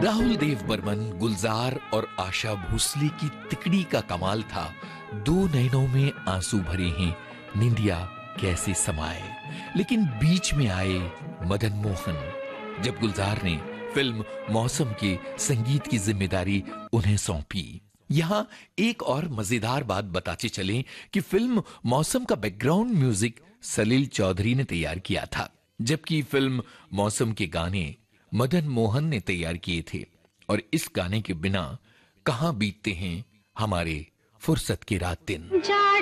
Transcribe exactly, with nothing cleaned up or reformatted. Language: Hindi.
राहुल देव बर्मन, गुलजार और आशा भोसले की तिकड़ी का कमाल था। दो नैनों में आंसू भरे हैं, निंदिया कैसे समाए। लेकिन बीच में आए मदन मोहन। जब गुलजार ने फिल्म मौसम के संगीत की जिम्मेदारी उन्हें सौंपी। यहां एक और मजेदार बात बताते चलें कि फिल्म मौसम का बैकग्राउंड म्यूजिक सलील चौधरी ने तैयार किया था, जबकि फिल्म मौसम के गाने मदन मोहन ने तैयार किए थे। और इस गाने के बिना कहां बीतते हैं हमारे फुर्सत के रात दिन।